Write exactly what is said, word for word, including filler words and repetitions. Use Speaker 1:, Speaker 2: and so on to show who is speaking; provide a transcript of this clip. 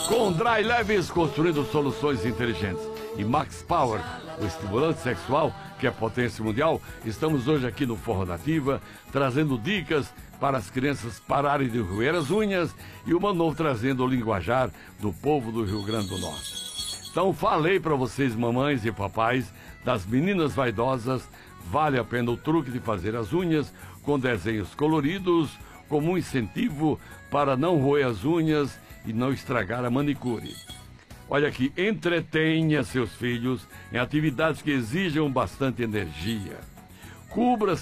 Speaker 1: Com Dry Leves, construindo soluções inteligentes. E Max Power, o estimulante sexual que é potência mundial, estamos hoje aqui no Forró Nativa, trazendo dicas para as crianças pararem de roer as unhas e o Manoel trazendo o linguajar do povo do Rio Grande do Norte. Então falei para vocês, mamães e papais, das meninas vaidosas, vale a pena o truque de fazer as unhas com desenhos coloridos, como um incentivo para não roer as unhas e não estragar a manicure. Olha aqui, entretenha seus filhos em atividades que exijam bastante energia. Cubra